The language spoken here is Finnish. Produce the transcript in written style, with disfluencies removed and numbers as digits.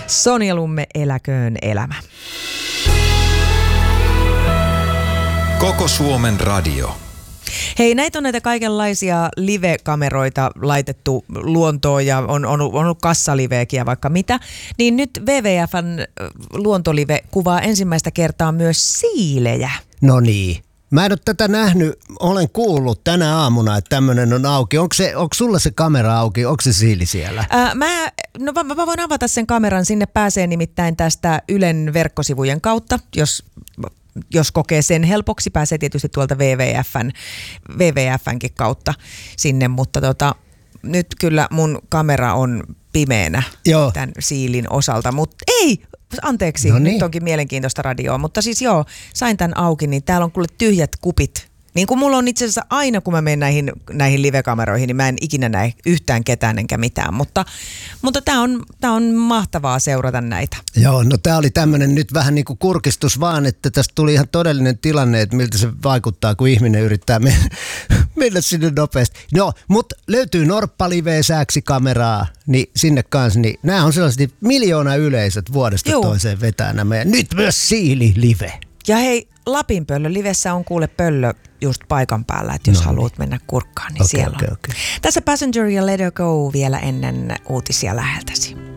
Sonja Lumme, eläköön elämä. Koko Suomen radio. Hei, näitä on näitä kaikenlaisia live-kameroita laitettu luontoon ja on ollut kassaliveekin ja vaikka mitä. Niin nyt WWF:n luontolive kuvaa ensimmäistä kertaa myös siilejä. No niin. Mä en ole tätä nähnyt, olen kuullut tänä aamuna, että tämmöinen on auki. Onko sulla se kamera auki, onko se siili siellä? Mä voin avata sen kameran, sinne pääsee nimittäin tästä Ylen verkkosivujen kautta, jos kokee sen helpoksi, pääsee tietysti tuolta WWFnkin kautta sinne, mutta nyt kyllä mun kamera on pimeänä tämän siilin osalta, mutta ei! Anteeksi, no niin. Nyt onkin mielenkiintoista radioa, mutta siis sain tämän auki, niin täällä on kuule tyhjät kupit. Niin kuin mulla on itse asiassa aina, kun mä menen näihin live-kameroihin, niin mä en ikinä näe yhtään ketään enkä mitään, mutta tää on mahtavaa seurata näitä. Joo, no tää oli tämmönen nyt vähän niin kuin kurkistus vaan, että tästä tuli ihan todellinen tilanne, että miltä se vaikuttaa, kun ihminen yrittää mennä sinne nopeasti. No, mutta löytyy norppalive-sääksi kameraa, niin sinne kanssa, niin nämä on sellaiset miljoona yleisöt vuodesta toiseen vetää nämä, ja nyt myös siili-live. Ja hei, Lapin Pöllö-livessä on kuule pöllö just paikan päällä, että jos haluat mennä kurkkaan, niin siellä on. Tässä Passenger ja Let Her Go vielä ennen uutisia läheltäsi.